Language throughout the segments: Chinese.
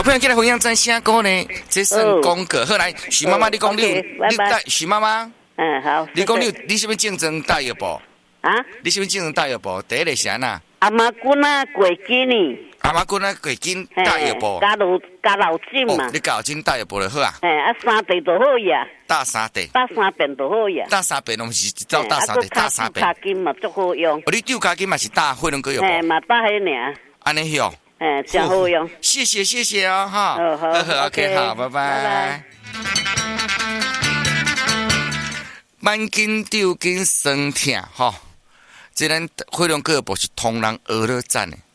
朋友，今日分享真啥歌呢？这算功课。好来，许妈妈，你讲你带许妈妈。 好。 你讲你是不是竞争大药部？ 啊？ 你是不是竞争大药部？第一个是安那？ 阿妈姑那过金呢？ 阿妈姑那过金大药部。 加老金嘛。 你加老金大药部就好啊。 三地就好呀。 大三地。 大三遍就好呀。 大三遍拢是走大三地，大三遍。 加金嘛足好用。 你丢加金嘛是大惠龙哥药部。 嘛大迄尔。 安尼哟。 真好用。 谢谢哦哈。 好 ，OK 好，拜拜。慢筋丢筋酸痛吼。这咱惠龙哥部是同人娱乐站的，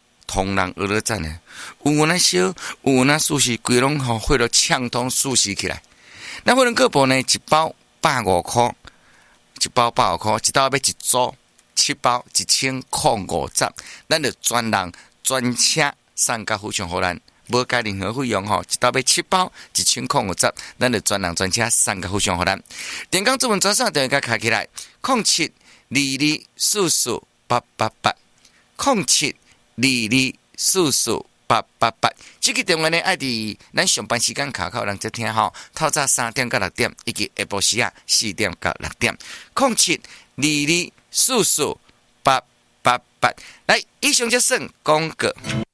有那少，有那熟悉，规拢吼惠了畅通熟悉起来。那惠龙哥部呢，一包150块，一包150块，一包要一组，7包1050，咱就专人专车送到府上互咱，无加任何费用吼，一包要7包1050，咱就专人专车送到府上互咱。电工主文专线电话卡起来，0722448888，0722448888。这个电话呢，爱伫咱上班时间卡口人接听吼，透早3点到6点，以及下晡时啊4点到6点，0722448888。来，以上就算讲过。